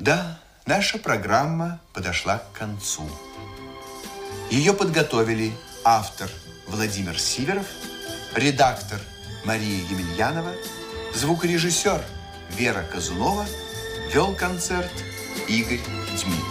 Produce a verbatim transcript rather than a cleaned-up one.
Да, наша программа подошла к концу. Ее подготовили автор Владимир Сиверов, редактор Мария Емельянова, звукорежиссер Вера Казунова, вел концерт Игорь Дмитриев.